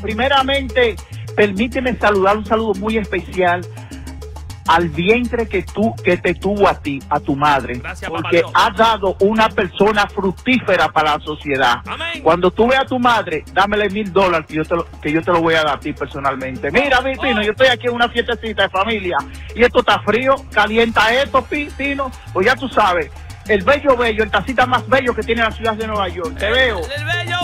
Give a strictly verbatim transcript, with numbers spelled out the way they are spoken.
primeramente, permíteme saludar un saludo muy especial al vientre que tú que te tuvo a ti, a tu madre, gracias, porque has dado una persona fructífera para la sociedad. Amén. Cuando tú veas a tu madre, dámele mil dólares que yo te lo, que yo te lo voy a dar a ti personalmente. Mira, mi Pino, yo estoy aquí en una fiestecita de familia y esto está frío, calienta esto, Pino, pues ya tú sabes, el bello bello, el tacita más bello que tiene la ciudad de Nueva York. Te veo. El bello